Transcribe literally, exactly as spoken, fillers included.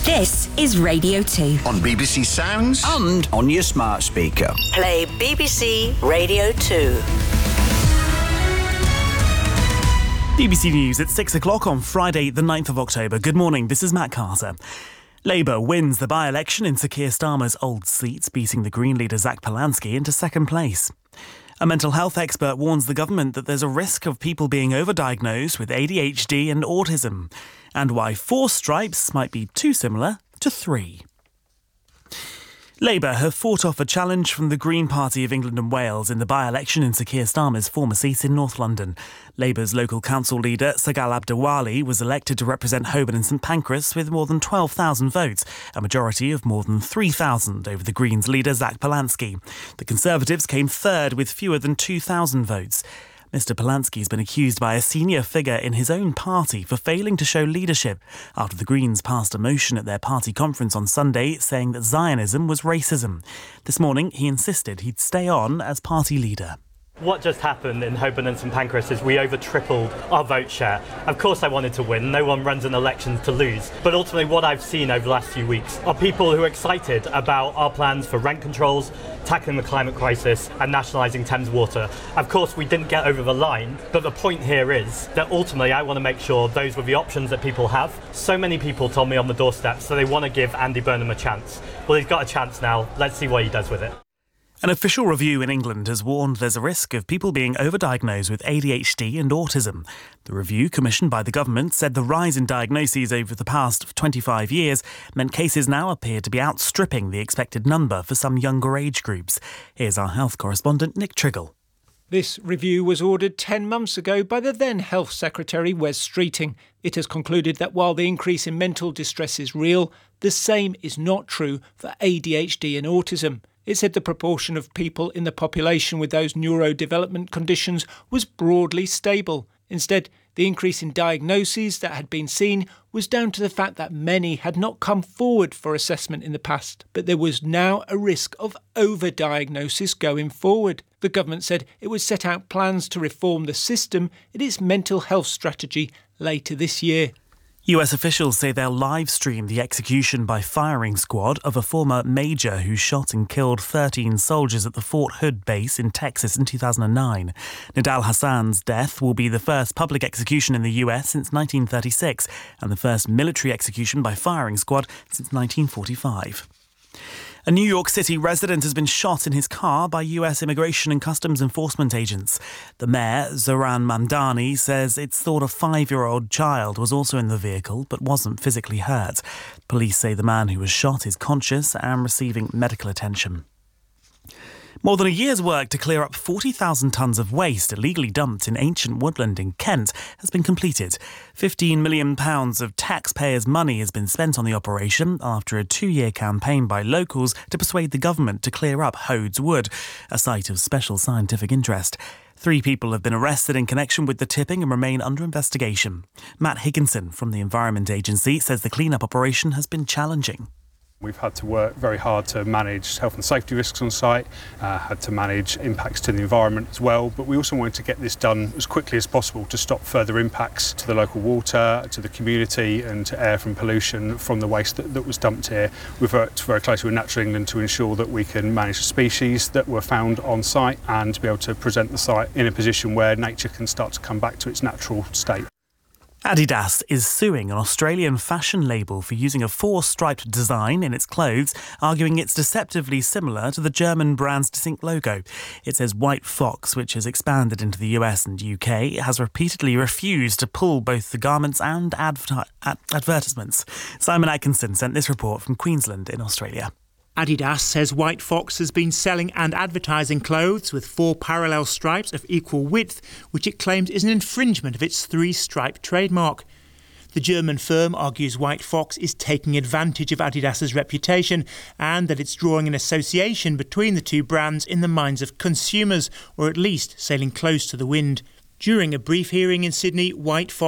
This is Radio two. On B B C Sounds and on your smart speaker. Play B B C Radio two. B B C News at six o'clock on Friday the ninth of October. Good morning, this is Matt Carter. Labour wins the by-election in Sir Keir Starmer's old seat, beating the Green leader Zach Polansky into second place. A mental health expert warns the government that there's a risk of people being overdiagnosed with A D H D and autism, and why four stripes might be too similar to three. Labour have fought off a challenge from the Green Party of England and Wales in the by-election in Sir Keir Starmer's former seat in North London. Labour's local council leader, Sagal Abdewali, was elected to represent Holborn and St Pancras with more than twelve thousand votes, a majority of more than three thousand over the Greens' leader, Zach Polansky. The Conservatives came third with fewer than two thousand votes. Mister Polansky has been accused by a senior figure in his own party for failing to show leadership after the Greens passed a motion at their party conference on Sunday saying that Zionism was racism. This morning, he insisted he'd stay on as party leader. What just happened in Holborn and St Pancras is we over tripled our vote share. Of course I wanted to win, no one runs an election to lose. But ultimately what I've seen over the last few weeks are people who are excited about our plans for rent controls, tackling the climate crisis and nationalising Thames Water. Of course we didn't get over the line, but the point here is that ultimately I want to make sure those were the options that people have. So many people told me on the doorstep, so they want to give Andy Burnham a chance. Well, he's got a chance now, let's see what he does with it. An official review in England has warned there's a risk of people being overdiagnosed with A D H D and autism. The review, commissioned by the government, said the rise in diagnoses over the past twenty-five years meant cases now appear to be outstripping the expected number for some younger age groups. Here's our health correspondent, Nick Triggle. This review was ordered ten months ago by the then Health Secretary, Wes Streeting. It has concluded that while the increase in mental distress is real, the same is not true for A D H D and autism. It said the proportion of people in the population with those neurodevelopment conditions was broadly stable. Instead, the increase in diagnoses that had been seen was down to the fact that many had not come forward for assessment in the past, but there was now a risk of overdiagnosis going forward. The government said it would set out plans to reform the system in its mental health strategy later this year. U S officials say they'll live stream the execution by firing squad of a former major who shot and killed thirteen soldiers at the Fort Hood base in Texas in two thousand nine. Nidal Hassan's death will be the first public execution in the U S since nineteen thirty-six and the first military execution by firing squad since nineteen forty-five. A New York City resident has been shot in his car by U S Immigration and Customs Enforcement agents. The mayor, Zoran Mamdani, says it's thought a five-year-old child was also in the vehicle but wasn't physically hurt. Police say the man who was shot is conscious and receiving medical attention. More than a year's work to clear up forty thousand tonnes of waste illegally dumped in ancient woodland in Kent has been completed. fifteen million pounds of taxpayers' money has been spent on the operation after a two-year campaign by locals to persuade the government to clear up Hodes Wood, a site of special scientific interest. Three people have been arrested in connection with the tipping and remain under investigation. Matt Higginson from the Environment Agency says the clean-up operation has been challenging. We've had to work very hard to manage health and safety risks on site, uh, had to manage impacts to the environment as well, but we also wanted to get this done as quickly as possible to stop further impacts to the local water, to the community and to air from pollution from the waste that, that was dumped here. We've worked very closely with Natural England to ensure that we can manage the species that were found on site and to be able to present the site in a position where nature can start to come back to its natural state. Adidas is suing an Australian fashion label for using a four-striped design in its clothes, arguing it's deceptively similar to the German brand's distinct logo. It says White Fox, which has expanded into the U S and U K, has repeatedly refused to pull both the garments and adver- ad- advertisements. Simon Atkinson sent this report from Queensland in Australia. Adidas says White Fox has been selling and advertising clothes with four parallel stripes of equal width, which it claims is an infringement of its three-stripe trademark. The German firm argues White Fox is taking advantage of Adidas's reputation and that it's drawing an association between the two brands in the minds of consumers, or at least sailing close to the wind. During a brief hearing in Sydney, White Fox